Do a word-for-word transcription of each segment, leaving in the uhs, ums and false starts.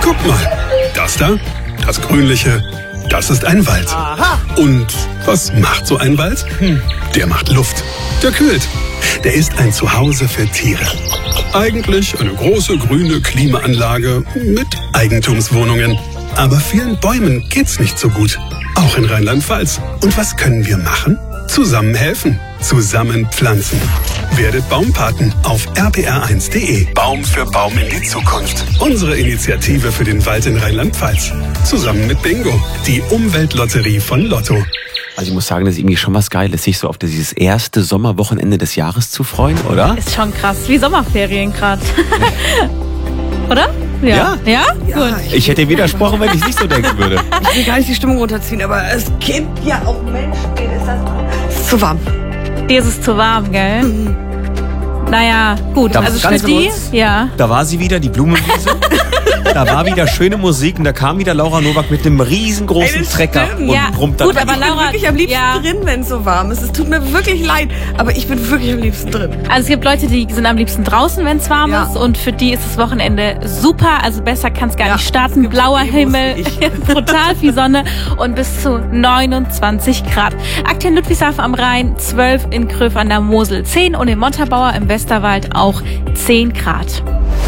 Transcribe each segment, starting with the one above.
Guck mal, das da, das Grünliche, das ist ein Wald. Aha. Und was macht so ein Wald? Hm, der macht Luft. Der kühlt. Der ist ein Zuhause für Tiere. Eigentlich eine große grüne Klimaanlage mit Eigentumswohnungen. Aber vielen Bäumen geht's nicht so gut. Auch in Rheinland-Pfalz. Und was können wir machen? Zusammen helfen. Zusammen pflanzen. Werdet Baumpaten auf r p r eins punkt d e. Baum für Baum in die Zukunft. Unsere Initiative für den Wald in Rheinland-Pfalz. Zusammen mit Bingo, die Umweltlotterie von Lotto. Also ich muss sagen, das ist irgendwie schon was Geiles, sich so auf dieses erste Sommerwochenende des Jahres zu freuen, oder? Ist schon krass, wie Sommerferien gerade. Oder? Ja. Ja? Ja, Gut. Ich hätte widersprochen, wenn ich nicht so denken würde. Ich will gar nicht die Stimmung runterziehen, aber es gibt ja auch Menschen, denen ist das es ist zu warm. Dir ist es zu warm, gell? Mhm. Naja, gut. Da- Also für ganz die, kurz. ja. Da war sie wieder, die Blumenwiese. Da war wieder schöne Musik und da kam wieder Laura Nowak mit einem riesengroßen Ey, das Trecker stimmt. und Ja, brummt da gut, drin. aber Ich bin Laura, wirklich am liebsten ja. drin, wenn es so warm ist. Es tut mir wirklich leid, aber ich bin wirklich am liebsten drin. Also es gibt Leute, die sind am liebsten draußen, wenn es warm Ja. ist. Und für die ist das Wochenende super. Also besser kann es gar Ja, nicht es starten. gibt Blauer Emos Himmel, wie brutal viel Sonne und bis zu neunundzwanzig Grad. Aktuell in Ludwigshafen am Rhein, zwölf in Kröv an der Mosel, zehn und in Montabaur im Westerwald auch zehn Grad.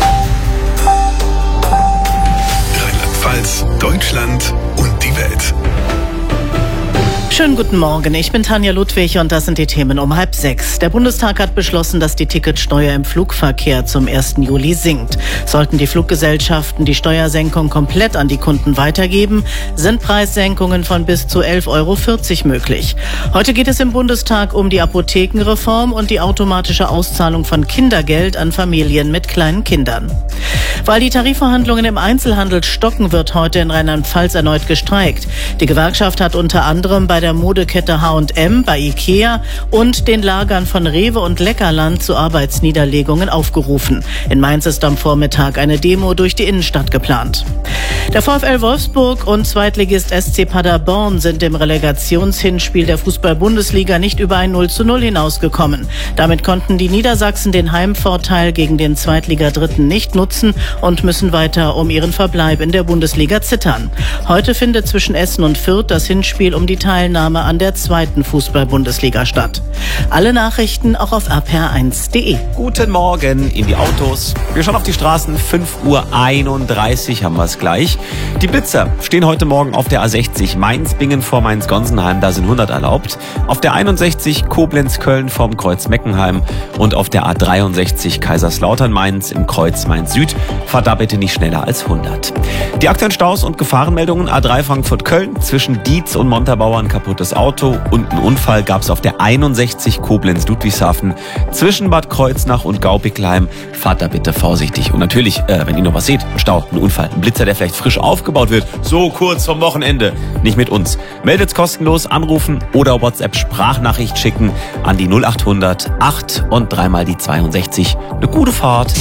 Rheinland-Pfalz, Deutschland und die Welt. Schönen guten Morgen, ich bin Tanja Ludwig und das sind die Themen um halb sechs. Der Bundestag hat beschlossen, dass die Ticketsteuer im Flugverkehr zum ersten Juli sinkt. Sollten die Fluggesellschaften die Steuersenkung komplett an die Kunden weitergeben, sind Preissenkungen von bis zu elf Euro vierzig möglich. Heute geht es im Bundestag um die Apothekenreform und die automatische Auszahlung von Kindergeld an Familien mit kleinen Kindern. Weil die Tarifverhandlungen im Einzelhandel stocken, wird heute in Rheinland-Pfalz erneut gestreikt. Die Gewerkschaft hat unter anderem bei der Modekette H und M, bei Ikea und den Lagern von Rewe und Leckerland zu Arbeitsniederlegungen aufgerufen. In Mainz ist am Vormittag eine Demo durch die Innenstadt geplant. Der VfL Wolfsburg und Zweitligist S C Paderborn sind im Relegationshinspiel der Fußball-Bundesliga nicht über ein null zu null hinausgekommen. Damit konnten die Niedersachsen den Heimvorteil gegen den Zweitligadritten nicht nutzen und müssen weiter um ihren Verbleib in der Bundesliga zittern. Heute findet zwischen Essen und Fürth das Hinspiel um die Teilnahme an der zweiten Fußball-Bundesliga statt. Alle Nachrichten auch auf r p r eins punkt d e. Guten Morgen in die Autos. Wir schauen auf die Straßen. fünf Uhr einunddreißig haben wir es gleich. Die Blitzer stehen heute Morgen auf der A sechzig Mainz-Bingen vor Mainz-Gonsenheim. Da sind hundert erlaubt. Auf der einundsechzig Koblenz-Köln vorm Kreuz Meckenheim. Und auf der A dreiundsechzig Kaiserslautern-Mainz im Kreuz Mainz-Süd. Fahrt da bitte nicht schneller als hundert. Die aktuellen Staus und Gefahrenmeldungen. A drei Frankfurt-Köln. Zwischen Dietz und Montabaur ein kaputtes Auto. Und einen Unfall gab es auf der einundsechzig Koblenz-Ludwigshafen. Zwischen Bad Kreuznach und Gaubigleim. Fahrt da bitte vorsichtig. Und natürlich, äh, wenn ihr noch was seht, ein Stau, ein Unfall, ein Blitzer, der vielleicht frisch aufgebaut wird, so kurz vom Wochenende, nicht mit uns. Meldet's kostenlos, anrufen oder WhatsApp-Sprachnachricht schicken an die null achthundert acht und dreimal die zweiundsechzig. Eine gute Fahrt.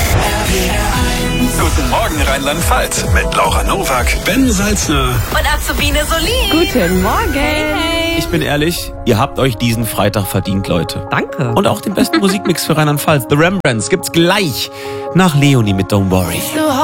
Guten Morgen Rheinland-Pfalz mit Laura Nowak, Ben Salzner. Und Azubine Solin. Guten Morgen. Ich bin ehrlich, ihr habt euch diesen Freitag verdient, Leute. Danke. Und auch den besten Musikmix für Rheinland-Pfalz. The Rembrandts gibt's gleich nach Leonie mit Don't Worry.